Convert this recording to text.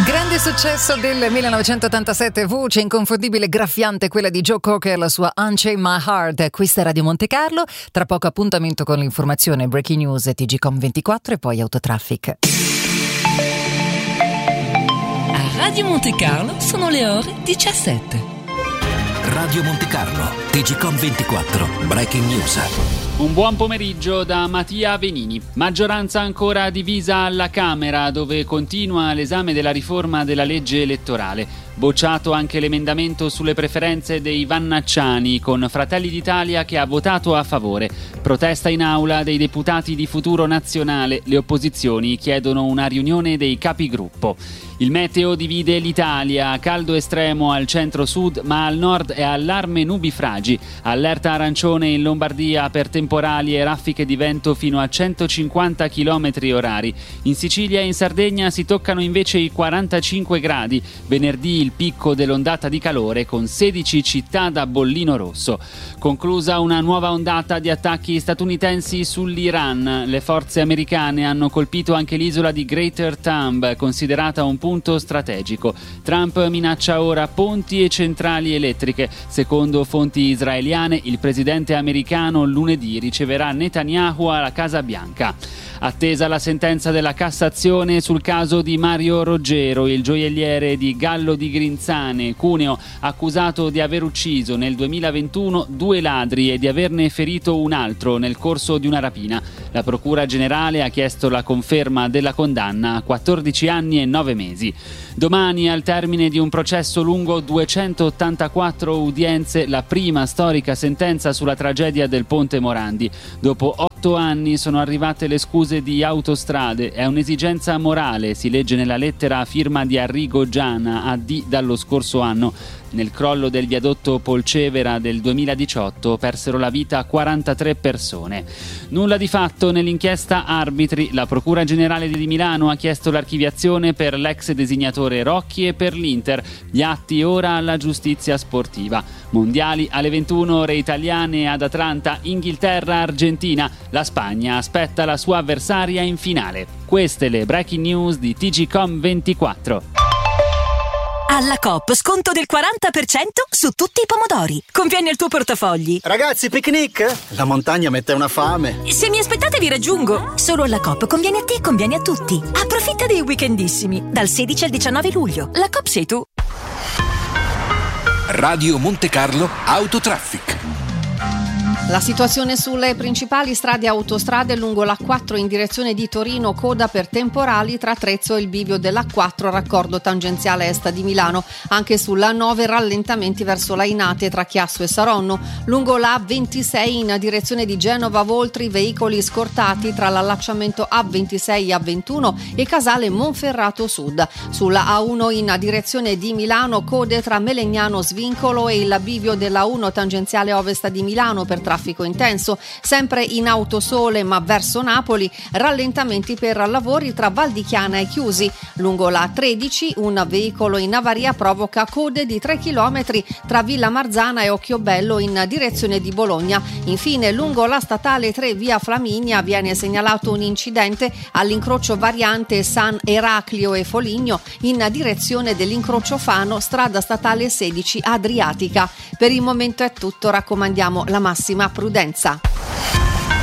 Grande successo del 1987, voce inconfondibile, graffiante, quella di Joe Cocker, la sua Unchain My Heart. Questa è Radio Monte Carlo, tra poco appuntamento con l'informazione, Breaking News, TGcom24 e poi Autotraffic. A Radio Monte Carlo sono le ore 17. Radio Monte Carlo, TGcom24, Breaking News. Un buon pomeriggio da Mattia Venini. Maggioranza ancora divisa alla Camera, dove continua l'esame della riforma della legge elettorale. Bocciato anche l'emendamento sulle preferenze dei Vannacciani, con Fratelli d'Italia che ha votato a favore. Protesta in aula dei deputati di Futuro Nazionale. Le opposizioni chiedono una riunione dei capigruppo. Il meteo divide l'Italia, caldo estremo al centro-sud, ma al nord è allarme nubifragi. Allerta arancione in Lombardia per temporali e raffiche di vento fino a 150 km/h. In Sicilia e in Sardegna si toccano invece i 45 gradi. Venerdì il picco dell'ondata di calore con 16 città da bollino rosso. Conclusa una nuova ondata di attacchi statunitensi sull'Iran. Le forze americane hanno colpito anche l'isola di Greater Thumb, considerata un punto strategico. Trump minaccia ora ponti e centrali elettriche. Secondo fonti israeliane, il presidente americano lunedì riceverà Netanyahu alla Casa Bianca. Attesa la sentenza della Cassazione sul caso di Mario Roggero, il gioielliere di Gallo di Grinzane, Cuneo, accusato di aver ucciso nel 2021 2 ladri e di averne ferito un altro nel corso di una rapina. La Procura Generale ha chiesto la conferma della condanna a 14 anni e 9 mesi. Domani, al termine di un processo lungo 284 udienze, la prima storica sentenza sulla tragedia del Ponte Morandi. Dopo 8 anni sono arrivate le scuse di Autostrade. È un'esigenza morale, si legge nella lettera a firma di Arrigo Giana, AD dallo scorso anno. Nel crollo del viadotto Polcevera del 2018 persero la vita 43 persone. Nulla di fatto nell'inchiesta Arbitri. La Procura Generale di Milano ha chiesto l'archiviazione per l'ex designatore Rocchi e per l'Inter. Gli atti ora alla giustizia sportiva. Mondiali alle 21 ore italiane ad Atlanta, Inghilterra-Argentina. La Spagna aspetta la sua avversaria in finale. Queste le breaking news di TGcom24. Alla Coop sconto del 40% su tutti i pomodori. Conviene il tuo portafogli. Ragazzi, picnic? La montagna mette una fame. Se mi aspettate vi raggiungo. Solo alla Coop conviene a te e conviene a tutti. Approfitta dei weekendissimi. Dal 16 al 19 luglio. La Coop sei tu. Radio Monte Carlo, Autotraffic. La situazione sulle principali strade e autostrade lungo l'A4 in direzione di Torino, coda per temporali tra Trezzo e il bivio dell'A4, raccordo tangenziale est di Milano. Anche sulla A9 rallentamenti verso Lainate tra Chiasso e Saronno. Lungo la A26 in direzione di Genova Voltri, veicoli scortati tra l'allacciamento A26 e A21 e Casale Monferrato Sud. Sulla A1 in direzione di Milano, code tra Melegnano Svincolo e il bivio della A1 tangenziale ovest di Milano per traffico intenso. Sempre in autosole ma verso Napoli, rallentamenti per lavori tra Val di Chiana e Chiusi. Lungo la A13 un veicolo in avaria provoca code di 3 km tra Villa Marzana e Occhiobello in direzione di Bologna. Infine lungo la statale 3 via Flaminia viene segnalato un incidente all'incrocio variante San Eraclio e Foligno in direzione dell'incrocio Fano, strada statale 16 Adriatica. Per il momento è tutto, raccomandiamo la massima prudenza.